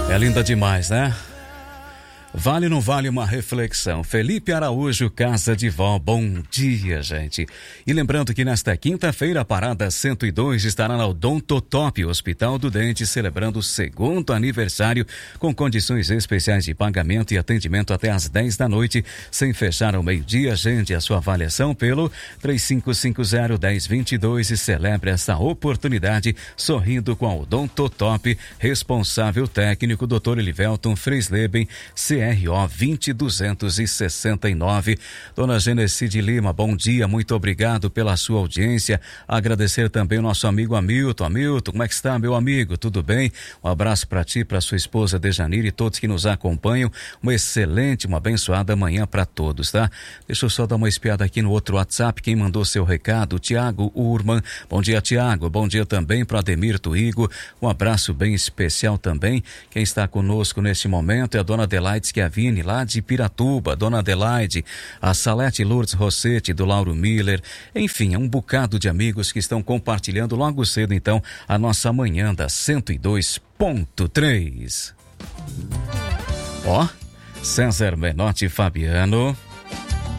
É linda demais, né? Vale ou não vale uma reflexão? Felipe Araújo, Casa de Vó, bom dia, gente. E lembrando que nesta quinta-feira, a Parada 102 estará na Odontotop, Hospital do Dente, celebrando o 2º aniversário, com condições especiais de pagamento e atendimento até às 10 da noite, sem fechar ao meio-dia. Agende a sua avaliação pelo 3550-1022 e celebre essa oportunidade sorrindo com a Odontotop. Responsável técnico, Dr. Elivelton Freisleben, CRO 20269. Dona Genecide Lima, bom dia, muito obrigado pela sua audiência. Agradecer também o nosso amigo Hamilton. Hamilton, como é que está, meu amigo? Tudo bem? Um abraço para ti, para sua esposa Dejanira e todos que nos acompanham. Uma excelente, uma abençoada manhã para todos, tá? Deixa eu só dar uma espiada aqui no outro WhatsApp. Quem mandou seu recado? Tiago Urman. Bom dia, Tiago. Bom dia também para Ademir Tuigo. Um abraço bem especial também. Quem está conosco neste momento é a dona Adelaide Schiavini, lá de Piratuba, dona Adelaide, a Salete Lourdes Rossetti, do Lauro Miller, enfim, é um bocado de amigos que estão compartilhando logo cedo, então, a nossa manhã da 102.3. Ó, César Menotti Fabiano.